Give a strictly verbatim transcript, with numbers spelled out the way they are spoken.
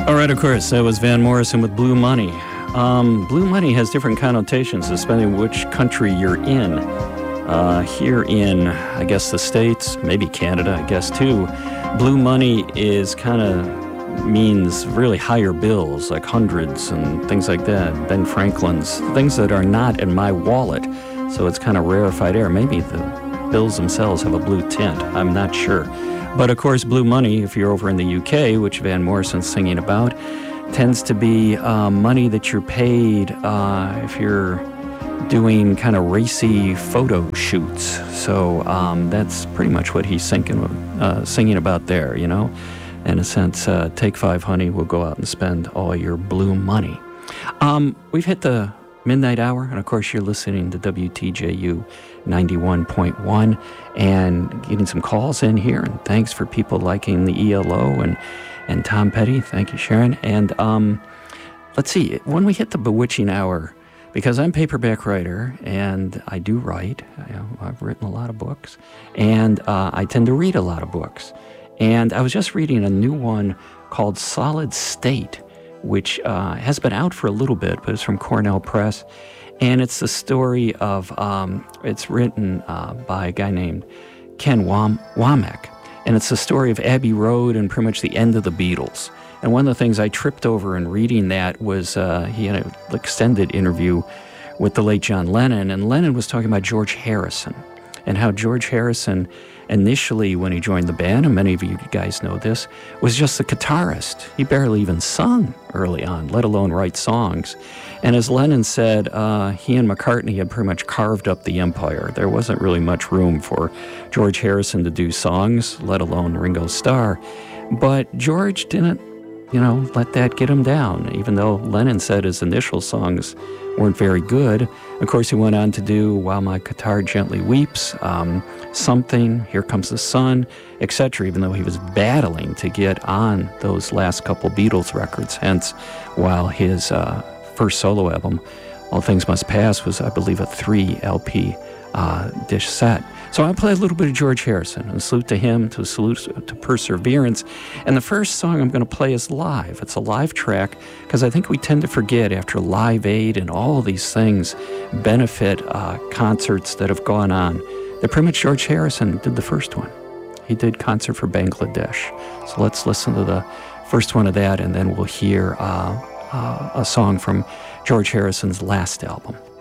All right, of course, that was Van Morrison with Blue Money. Um, blue money has different connotations depending which country you're in. Uh, here in, I guess, the States, maybe Canada, I guess, too, blue money is kind of means really higher bills, like hundreds and things like that, Ben Franklin's, things that are not in my wallet. So it's kind of rarefied air. Maybe the bills themselves have a blue tint. I'm not sure. But, of course, blue money, if you're over in the U K, which Van Morrison's singing about, tends to be uh, money that you're paid uh, if you're doing kind of racy photo shoots. So um, that's pretty much what he's singing, uh, singing about there, you know. In a sense, uh, take five, honey, we'll go out and spend all your blue money. Um, we've hit the midnight hour, and of course you're listening to W T J U ninety-one point one and getting some calls in here, and thanks for people liking the E L O and and Tom Petty. Thank you, Sharon. And um, let's see, when we hit the bewitching hour, because I'm a paperback writer and I do write, you know, I've written a lot of books, and uh, I tend to read a lot of books. And I was just reading a new one called Solid State, which uh, has been out for a little bit, but it's from Cornell Press. And it's the story of, um, it's written uh, by a guy named Ken Wam- Womack. And it's the story of Abbey Road and pretty much the end of the Beatles. And one of the things I tripped over in reading that was uh, he had an extended interview with the late John Lennon. And Lennon was talking about George Harrison and how George Harrison initially, when he joined the band, and many of you guys know this, was just a guitarist. He barely even sung early on, let alone write songs. And as Lennon said, uh, he and McCartney had pretty much carved up the empire. There wasn't really much room for George Harrison to do songs, let alone Ringo Starr. But George didn't, you know, let that get him down, even though Lennon said his initial songs weren't very good. Of course, he went on to do While My Guitar Gently Weeps, um, Something, Here Comes the Sun, et cetera, even though he was battling to get on those last couple Beatles records. Hence, while his uh, first solo album, All Things Must Pass, was, I believe, a three L P uh, dish set. So I'll play a little bit of George Harrison, and salute to him, to salute to Perseverance. And the first song I'm going to play is live. It's a live track, because I think we tend to forget after Live Aid and all these things, benefit uh, concerts that have gone on, that pretty much George Harrison did the first one. He did Concert for Bangladesh. So let's listen to the first one of that, and then we'll hear uh, uh, a song from George Harrison's last album.